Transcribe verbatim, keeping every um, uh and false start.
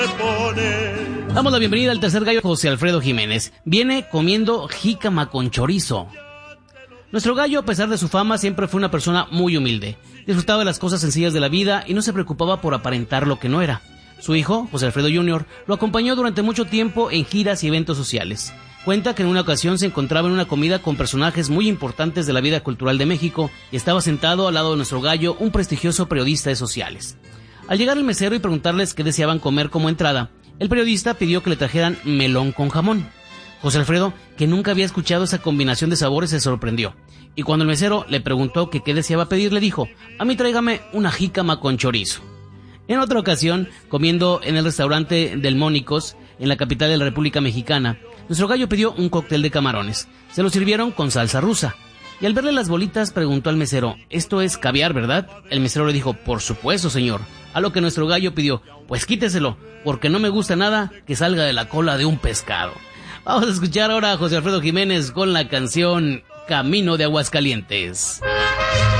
Damos la bienvenida al tercer gallo, José Alfredo Jiménez. Viene comiendo jícama con chorizo. Nuestro gallo, a pesar de su fama, siempre fue una persona muy humilde. Disfrutaba de las cosas sencillas de la vida y no se preocupaba por aparentar lo que no era. Su hijo, José Alfredo junior, lo acompañó durante mucho tiempo en giras y eventos sociales. Cuenta que en una ocasión se encontraba en una comida con personajes muy importantes de la vida cultural de México y estaba sentado al lado de nuestro gallo, un prestigioso periodista de sociales. Al llegar el mesero y preguntarles qué deseaban comer como entrada, el periodista pidió que le trajeran melón con jamón. José Alfredo, que nunca había escuchado esa combinación de sabores, se sorprendió. Y cuando el mesero le preguntó que qué deseaba pedir, le dijo: a mí tráigame una jícama con chorizo. En otra ocasión, comiendo en el restaurante del Mónicos, en la capital de la República Mexicana, nuestro gallo pidió un cóctel de camarones. Se lo sirvieron con salsa rusa. Y al verle las bolitas, preguntó al mesero: esto es caviar, ¿verdad? El mesero le dijo: por supuesto, señor. A lo que nuestro gallo pidió: pues quíteselo, porque no me gusta nada que salga de la cola de un pescado. Vamos a escuchar ahora a José Alfredo Jiménez con la canción Camino de Aguascalientes.